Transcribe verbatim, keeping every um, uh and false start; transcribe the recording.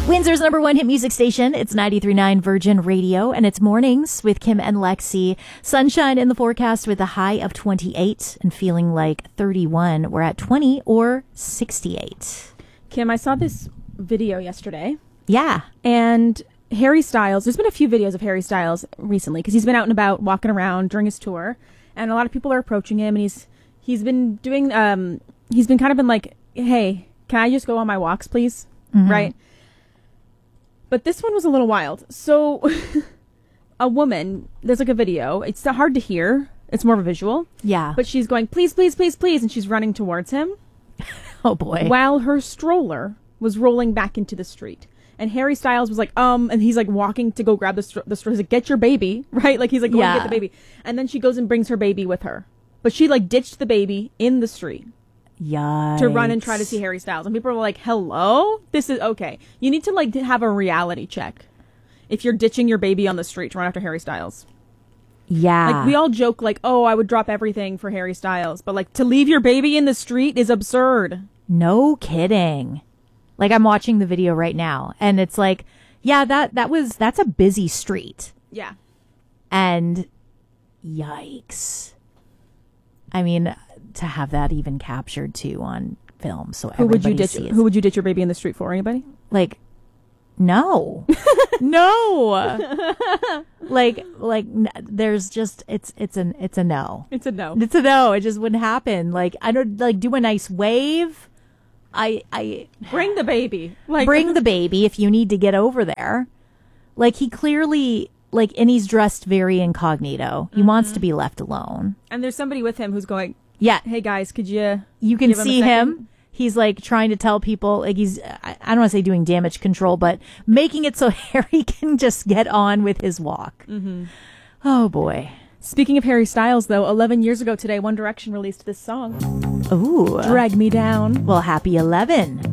Windsor's number one hit music station. It's ninety-three point nine Virgin Radio, and it's mornings with Kim and Lexi. Sunshine in the forecast with a high of twenty-eight and feeling like thirty-one. We're at twenty or sixty-eight. Kim, I saw this video yesterday. Yeah. And Harry Styles, there's been a few videos of Harry Styles recently because he's been out and about walking around during his tour, and a lot of people are approaching him, and he's he's been doing, um, he's been kind of been like, hey, can I just go on my walks, please? Mm-hmm. Right? But this one was a little wild. So, a woman, there's like a video. It's hard to hear. It's more of a visual. Yeah. But she's going, please, please, please, please. And she's running towards him. Oh, boy. While her stroller was rolling back into the street. And Harry Styles was like, um, and he's like walking to go grab the, stro- the stroller. He's like, get your baby, right? Like he's like, go yeah. and get the baby. And then she goes and brings her baby with her. But she like ditched the baby in the street. Yikes. To run and try to see Harry Styles. And people are like, hello? This is okay. You need to like have a reality check if you're ditching your baby on the street to run after Harry Styles. Yeah. Like we all joke like, oh, I would drop everything for Harry Styles. But like to leave your baby in the street is absurd. No kidding. Like I'm watching the video right now and it's like, yeah, that, that was, that's a busy street. Yeah. And yikes. I mean, to have that even captured too on film, so who would you ditch? Sees. Who would you ditch your baby in the street for? Anybody? Like, no, no. like, like n- there's just it's it's an it's a no. It's a no. It's a no. It just wouldn't happen. Like I don't like do a nice wave. I I bring the baby. Like bring the baby if you need to get over there. Like he clearly. Like, and he's dressed very incognito. He mm-hmm. wants to be left alone. And there's somebody with him who's going, yeah. Hey, guys, could you You can give him see him. He's, like, trying to tell people, like, he's, I, I don't want to say doing damage control, but making it so Harry can just get on with his walk. Mm-hmm. Oh, boy. Speaking of Harry Styles, though, eleven years ago today, One Direction released this song. Ooh. Drag Me Down. Well, happy eleven.